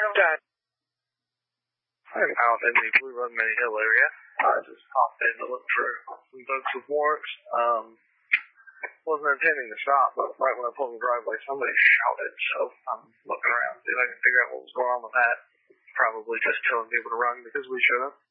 Dad. I'm out in the Blue Run May Hill area. I just popped in to look for some folks with warrants. Wasn't intending to stop, but right when I pulled in the driveway, somebody shouted, so I'm looking around, see if I can figure out what was going on with that. Probably just telling people to run because we should have.